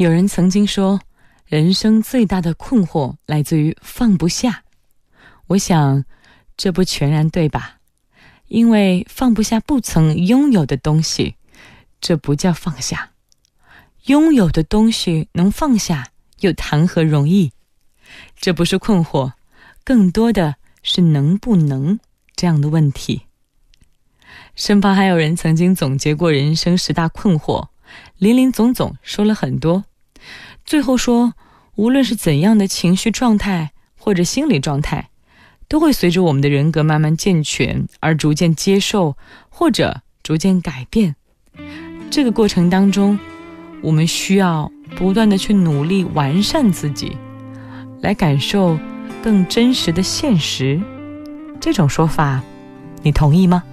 有人曾经说，人生最大的困惑来自于放不下。我想，这不全然对吧？因为放不下不曾拥有的东西，这不叫放下。拥有的东西能放下，又谈何容易？这不是困惑，更多的是能不能这样的问题。身旁还有人曾经总结过人生10大困惑，林林总总说了很多，最后说，无论是怎样的情绪状态或者心理状态，都会随着我们的人格慢慢健全而逐渐接受或者逐渐改变。这个过程当中，我们需要不断的去努力完善自己，来感受更真实的现实。这种说法，你同意吗？